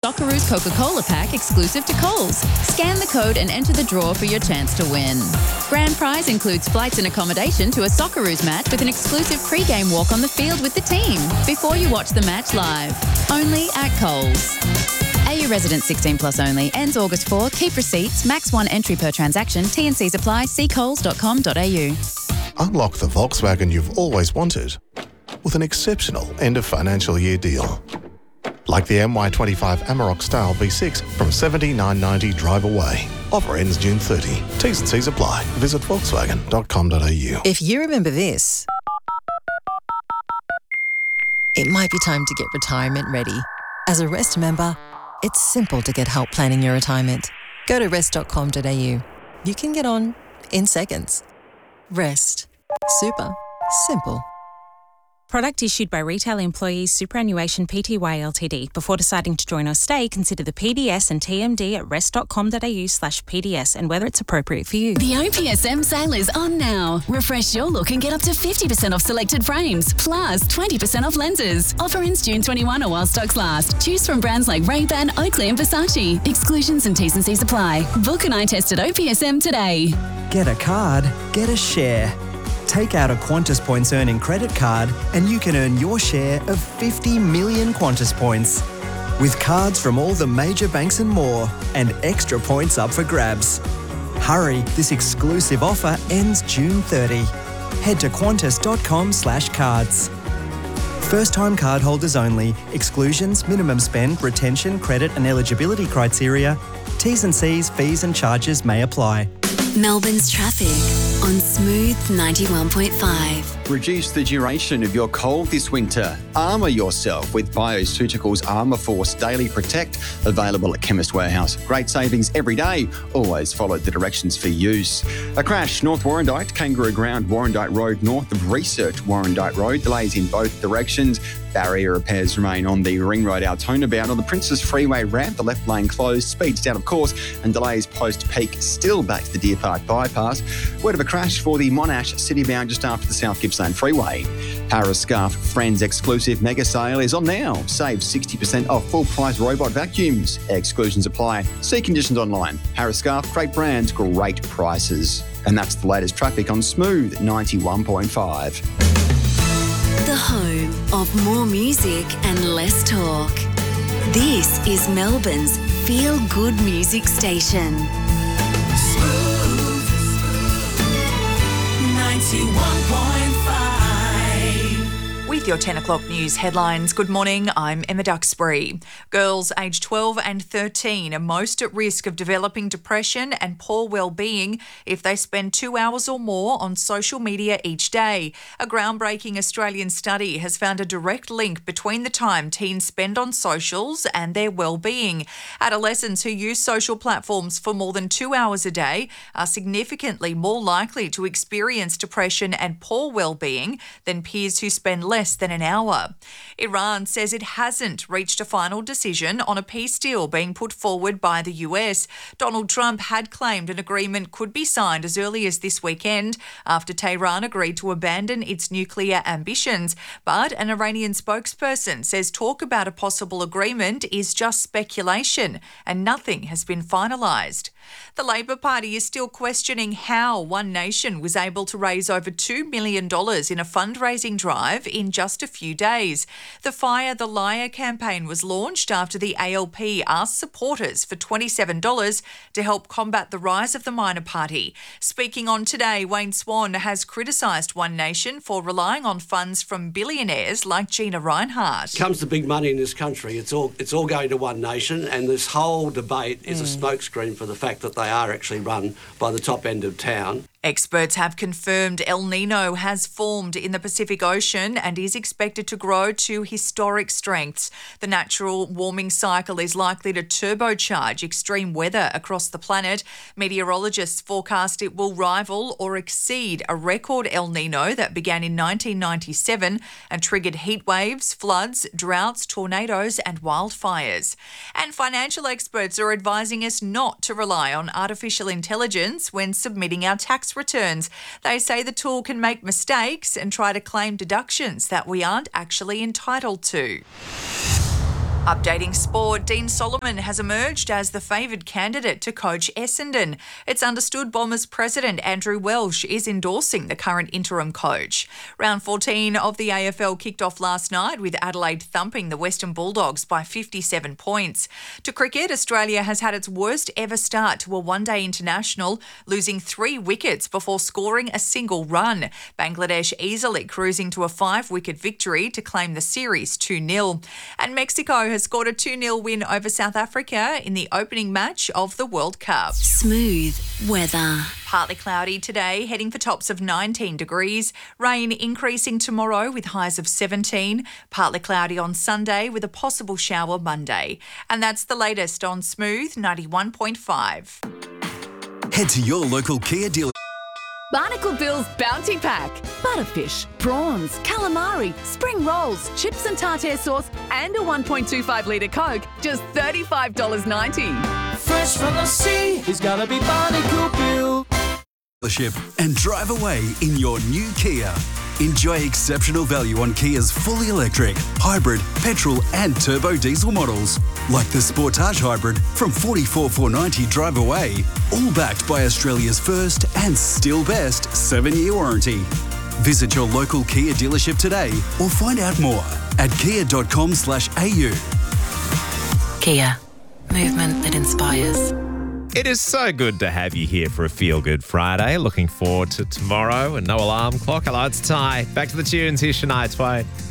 Socceroos Coca-Cola pack exclusive to Coles. Scan the code and enter the draw for your chance to win. Grand prize includes flights and accommodation to a Socceroos match with an exclusive pre-game walk on the field with the team before you watch the match live. Only at Coles. AU resident 16 plus only. Ends August 4. Keep receipts. Max 1 entry per transaction. T&Cs apply. See coles.com.au. Unlock the Volkswagen you've always wanted with an exceptional end of financial year deal. Like the MY25 Amarok Style V6 from $79.90 drive away. Offer ends June 30. T's and C's apply. Visit volkswagen.com.au. If you remember this, it might be time to get retirement ready. As a Rest member, it's simple to get help planning your retirement. Go to rest.com.au. You can get on in seconds. Rest. Super. Simple. Product issued by Retail Employees Superannuation Pty Ltd. Before deciding to join or stay, consider the PDS and TMD at rest.com.au/PDS and whether it's appropriate for you. The OPSM sale is on now. Refresh your look and get up to 50% off selected frames, plus 20% off lenses. Offer ends June 21 or while stocks last. Choose from brands like Ray-Ban, Oakley and Versace. Exclusions and T's and C's apply. Book an eye test at OPSM today. Get a card, get a share. Take out a Qantas Points earning credit card and you can earn your share of 50 million Qantas points. With cards from all the major banks and more, and extra points up for grabs. Hurry, this exclusive offer ends June 30. Head to qantas.com/cards. First-time cardholders only. Exclusions, minimum spend, retention, credit and eligibility criteria. T's and C's, fees and charges may apply. Melbourne's traffic on Smooth 91.5. Reduce the duration of your cold this winter. Armour yourself with Bioceuticals Armour Force Daily Protect, available at Chemist Warehouse. Great savings every day. Always follow the directions for use. A crash, North Warrandyte, Kangaroo Ground, Warrandyte Road, north of Research Warrandyte Road. Delays in both directions. Barrier repairs remain on the Ring Road Altona bound. On the Princes Freeway ramp, the left lane closed, speeds down of course, and delays post-peak still back to the Deer Park bypass. Word of a crash for the Monash City bound just after the South Gippsland Freeway. Parascarf Friends exclusive mega sale is on now. Save 60% off full price robot vacuums. Exclusions apply. See conditions online. Parascarf, great brands, great prices. And that's the latest traffic on Smooth 91.5. The home of more music and less talk. This is Melbourne's feel-good music station. Smooth 91.5. With your 10 o'clock news headlines, good morning, I'm Emma Duxbury. Girls aged 12 and 13 are most at risk of developing depression and poor well-being if they spend 2 hours or more on social media each day. A groundbreaking Australian study has found a direct link between the time teens spend on socials and their well-being. Adolescents who use social platforms for more than 2 hours a day are significantly more likely to experience depression and poor well-being than peers who spend less than an hour. Iran says it hasn't reached a final decision on a peace deal being put forward by the US. Donald Trump had claimed an agreement could be signed as early as this weekend after Tehran agreed to abandon its nuclear ambitions. But an Iranian spokesperson says talk about a possible agreement is just speculation and nothing has been finalised. The Labor Party is still questioning how One Nation was able to raise over $2 million in a fundraising drive in just a few days. The Fire the Liar campaign was launched after the ALP asked supporters for $27 to help combat the rise of the minor party. Speaking on Today, Wayne Swan has criticised One Nation for relying on funds from billionaires like Gina Rinehart. Comes to big money in this country, it's all going to One Nation, and this whole debate is a smokescreen for the fact that they are actually run by the top end of town. Experts have confirmed El Nino has formed in the Pacific Ocean and is expected to grow to historic strengths. The natural warming cycle is likely to turbocharge extreme weather across the planet. Meteorologists forecast it will rival or exceed a record El Nino that began in 1997 and triggered heat waves, floods, droughts, tornadoes and wildfires. And financial experts are advising us not to rely on artificial intelligence when submitting our tax returns. They say the tool can make mistakes and try to claim deductions that we aren't actually entitled to. Updating sport, Dean Solomon has emerged as the favoured candidate to coach Essendon. It's understood Bombers president Andrew Welsh is endorsing the current interim coach. Round 14 of the AFL kicked off last night with Adelaide thumping the Western Bulldogs by 57 points. To cricket, Australia has had its worst ever start to a one-day international, losing 3 wickets before scoring a single run. Bangladesh easily cruising to a 5-wicket victory to claim the series 2-0. And Mexico has scored a 2-0 win over South Africa in the opening match of the World Cup. Smooth weather. Partly cloudy today, heading for tops of 19 degrees. Rain increasing tomorrow with highs of 17. Partly cloudy on Sunday with a possible shower Monday. And that's the latest on Smooth 91.5. Head to your local Kia dealer. Barnacle Bill's Bounty Pack. Butterfish, prawns, calamari, spring rolls, chips and tartare sauce, and a 1.25 litre Coke, just $35.90. Fresh from the sea, it's gotta be Barnacle Bill. And drive away in your new Kia. Enjoy exceptional value on Kia's fully electric, hybrid, petrol and turbo diesel models, like the Sportage Hybrid from $44,490 drive away, all backed by Australia's first and still best 7-year warranty. Visit your local Kia dealership today or find out more at kia.com/au. Kia. Movement that inspires. It is so good to have you here for a Feel Good Friday. Looking forward to tomorrow and no alarm clock. Hello, it's Ty. Back to the tunes. Here's Shania Twain.